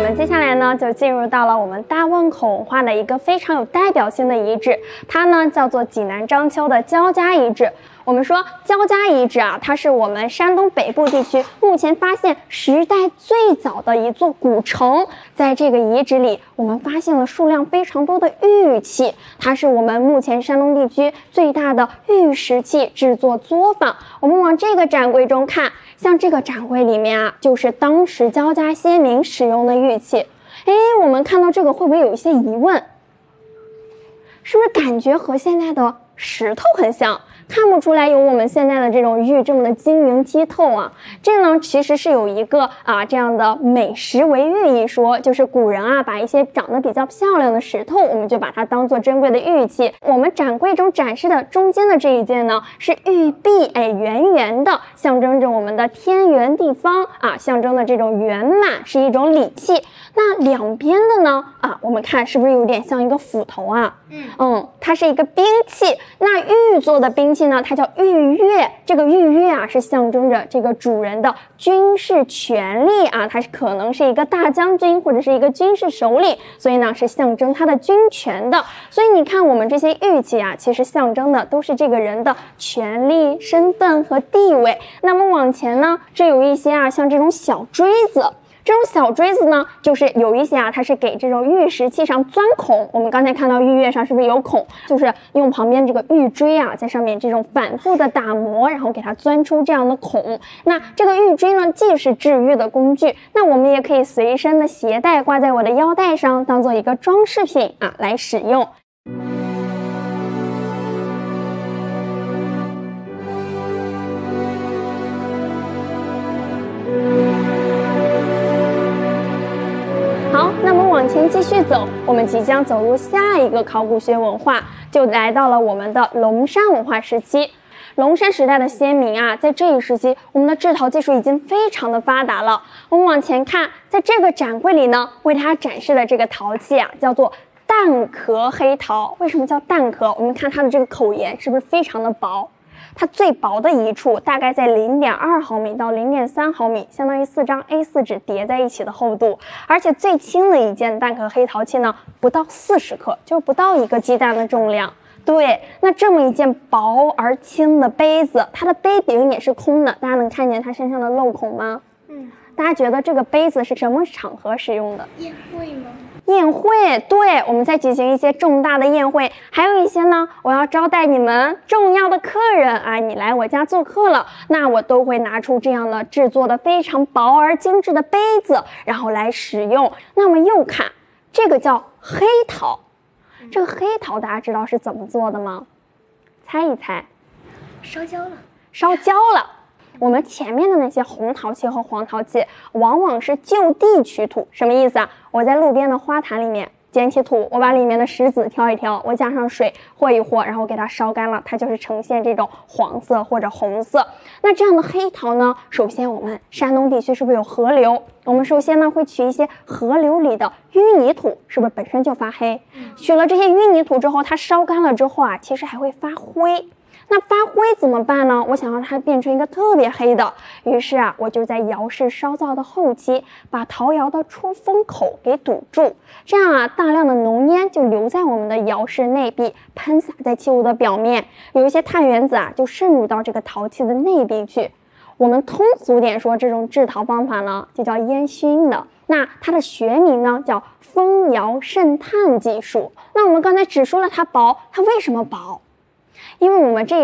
们接下来呢，就进入到了我们大汶口文化的一个非常有代表性的遗址，它呢叫做济南章丘的焦家遗址。我们说焦家遗址啊，它是我们山东北部地区目前发现时代最早的一座古城。在这个遗址里，我们发现了数量非常多的玉器，它是我们目前山东地区最大的玉石器制作作坊。我们往这个展柜中看，像这个展柜里面啊，就是当时焦家先民使用的玉器。我们看到这个会不会有一些疑问？是不是感觉和现在的石头很像？看不出来有我们现在的这种玉这么的晶莹剔透啊。这呢其实是有一个这样的美石为玉一说，就是古人把一些长得比较漂亮的石头，我们就把它当做珍贵的玉器。我们展柜中展示的中间的这一件呢是玉璧，圆圆的，象征着我们的天圆地方象征的这种圆满，是一种礼器。那两边的呢我们看是不是有点像一个斧头啊？它是一个兵器。那玉做的兵器呢，它叫玉钺。这个玉钺是象征着这个主人的军事权力他可能是一个大将军或者是一个军事首领，所以呢是象征他的军权的。所以你看我们这些玉器其实象征的都是这个人的权力、身份和地位。那么往前呢，这有一些像这种小锥子。这种小锥子呢，就是有一些它是给这种玉石器上钻孔。我们刚才看到玉钺上是不是有孔？就是用旁边这个玉锥在上面这种反复的打磨，然后给它钻出这样的孔。那这个玉锥呢，既是治愈的工具，那我们也可以随身的携带，挂在我的腰带上，当做一个装饰品来使用。好，那么往前继续走，我们即将走入下一个考古学文化，就来到了我们的龙山文化时期。龙山时代的先民在这一时期，我们的制陶技术已经非常的发达了。我们往前看，在这个展柜里呢，为大家展示的这个陶器叫做蛋壳黑陶。为什么叫蛋壳？我们看它的这个口沿是不是非常的薄？它最薄的一处大概在0.2毫米到0.3毫米，相当于4张 A4 纸叠在一起的厚度。而且最轻的一件蛋壳黑陶器呢，不到40克，就是不到1个鸡蛋的重量。对，那这么一件薄而轻的杯子，它的杯柄也是空的，大家能看见它身上的镂孔吗？大家觉得这个杯子是什么场合使用的？ 宴会吗？ 宴会，对，我们在举行一些重大的宴会，还有一些呢，我要招待你们重要的客人你来我家做客了，那我都会拿出这样的制作的非常薄而精致的杯子，然后来使用。那么又看这个叫黑陶，这个黑陶大家知道是怎么做的吗？猜一猜。 烧焦了。 烧焦了。我们前面的那些红陶器和黄陶器往往是就地取土。什么意思我在路边的花坛里面捡起土，我把里面的石子挑一挑，我加上水和一和，然后给它烧干了，它就是呈现这种黄色或者红色。那这样的黑陶呢，首先我们山东地区是不是有河流？我们首先呢会取一些河流里的淤泥土，是不是本身就发黑？取了这些淤泥土之后，它烧干了之后其实还会发灰。那发灰怎么办呢？我想让它变成一个特别黑的，于是我就在窑室烧造的后期，把陶窑的出风口给堵住，这样大量的浓烟就留在我们的窑室内壁，喷洒在器物的表面，有一些碳原子就渗入到这个陶器的内壁去。我们通俗点说，这种制陶方法呢，就叫烟熏的。那它的学名呢，叫封窑渗碳技术。那我们刚才只说了它薄，它为什么薄？因为我们这